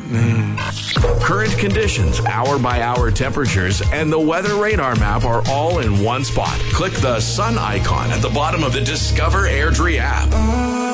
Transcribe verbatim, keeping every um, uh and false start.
Current conditions, hour-by-hour temperatures, and the weather radar map are all in one spot. Click the sun icon at the bottom of the Discover Airdrie app.